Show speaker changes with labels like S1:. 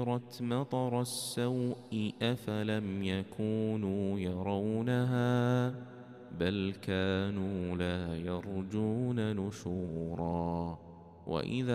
S1: مطر السوء أفلم يكونوا يرونها بل كانوا لا يرجون نشورا وإذا